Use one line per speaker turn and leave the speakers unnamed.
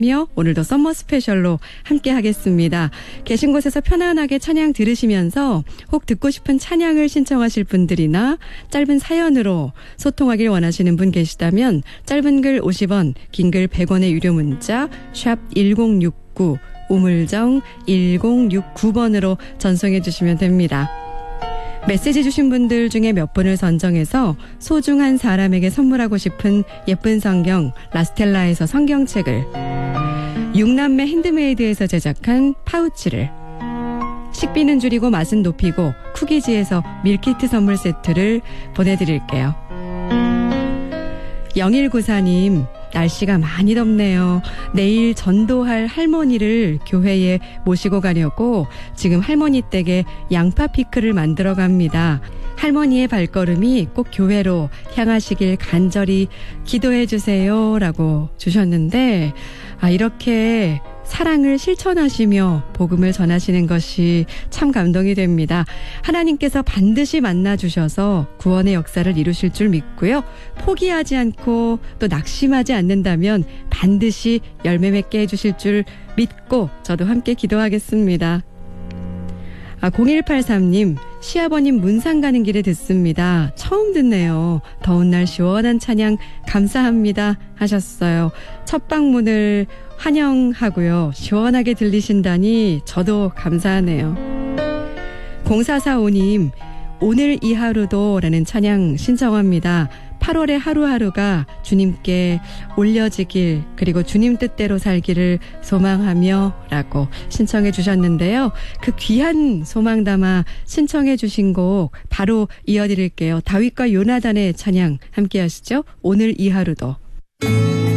오늘도 썸머 스페셜로 함께 하겠습니다. 계신 곳에서 편안하게 찬양 들으시면서 혹 듣고 싶은 찬양을 신청하실 분들이나 짧은 사연으로 소통하길 원하시는 분 계시다면 짧은 글 50원, 긴 글 100원의 유료 문자 샵 1069 우물정 1069번으로 전송해 주시면 됩니다. 메시지 주신 분들 중에 몇 분을 선정해서 소중한 사람에게 선물하고 싶은 예쁜 성경 라스텔라에서 성경책을, 6남매 핸드메이드에서 제작한 파우치를, 식비는 줄이고 맛은 높이고 쿠키지에서 밀키트 선물 세트를 보내드릴게요. 0194님, 날씨가 많이 덥네요. 내일 전도할 할머니를 교회에 모시고 가려고 지금 할머니 댁에 양파 피클을 만들어 갑니다. 할머니의 발걸음이 꼭 교회로 향하시길 간절히 기도해 주세요 라고 주셨는데, 이렇게 사랑을 실천하시며 복음을 전하시는 것이 참 감동이 됩니다. 하나님께서 반드시 만나주셔서 구원의 역사를 이루실 줄 믿고요. 포기하지 않고 또 낙심하지 않는다면 반드시 열매 맺게 해주실 줄 믿고 저도 함께 기도하겠습니다. 0183님, 시아버님 문상 가는 길에 듣습니다. 처음 듣네요. 더운 날 시원한 찬양 감사합니다 하셨어요. 첫 방문을 환영하고요. 시원하게 들리신다니 저도 감사하네요. 0445님, 오늘 이 하루도 라는 찬양 신청합니다. 8월의 하루하루가 주님께 올려지길, 그리고 주님 뜻대로 살기를 소망하며 라고 신청해 주셨는데요. 그 귀한 소망 담아 신청해 주신 곡 바로 이어드릴게요. 다윗과 요나단의 찬양 함께 하시죠. 오늘 이 하루도.